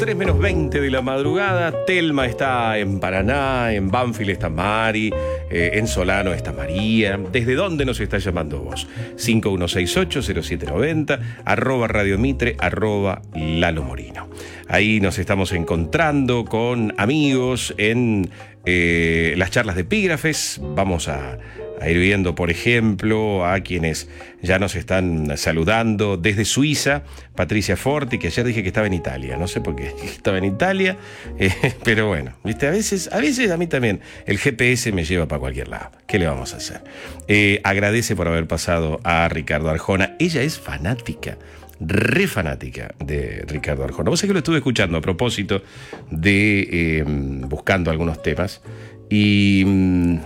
3 menos 20 de la madrugada. Telma está en Paraná, en Banfield está Mari, en Solano está María. ¿Desde dónde nos está llamando vos? 5168-0790, @Radio Mitre, @Lalo Morino. Ahí nos estamos encontrando con amigos en las charlas de epígrafes. Vamos a ir viendo, por ejemplo, a quienes ya nos están saludando desde Suiza. Patricia Forti, que ayer dije que estaba en Italia. No sé por qué estaba en Italia, pero bueno, ¿viste? A veces a mí también el GPS me lleva para cualquier lado. ¿Qué le vamos a hacer? Agradece por haber pasado a Ricardo Arjona. Ella es fanática, re fanática de Ricardo Arjona. Vos sabés que lo estuve escuchando a propósito de buscando algunos temas y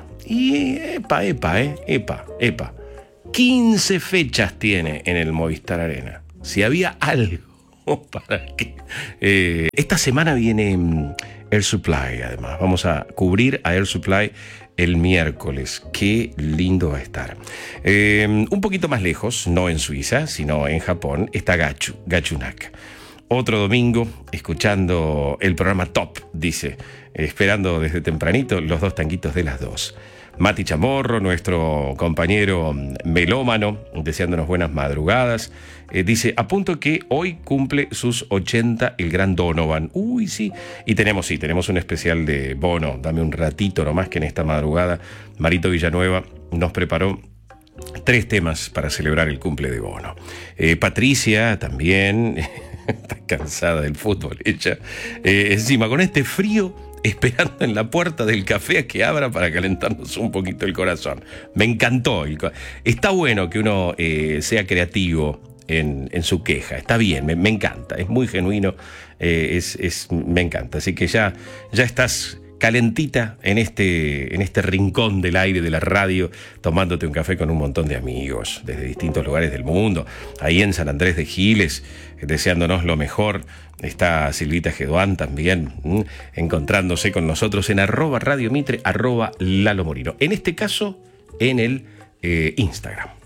epa. 15 fechas tiene en el Movistar Arena. Si había algo para que... esta semana viene Air Supply, además. Vamos a cubrir a Air Supply el miércoles. Qué lindo va a estar. Un poquito más lejos, no en Suiza, sino en Japón, está Gachunak. Otro domingo, escuchando el programa Top, dice, esperando desde tempranito los dos tanguitos de las 2. Mati Chamorro, nuestro compañero melómano, deseándonos buenas madrugadas. Dice, apunto que hoy cumple sus 80 el gran Donovan. Uy, sí. Y tenemos un especial de Bono. Dame un ratito nomás que en esta madrugada Marito Villanueva nos preparó 3 temas para celebrar el cumple de Bono. Patricia también está cansada del fútbol. Ella, encima, con este frío, esperando en la puerta del café a que abra para calentarnos un poquito el corazón. Me encantó. Está bueno que uno sea creativo en su queja. Está bien, me encanta. Es muy genuino. Me encanta. Así que ya estás calentita en este rincón del aire de la radio, tomándote un café con un montón de amigos desde distintos lugares del mundo. Ahí en San Andrés de Giles, deseándonos lo mejor. Está Silvita Geduán también, encontrándose con nosotros en @Radio Mitre, @Lalo Morino. En este caso, en el Instagram.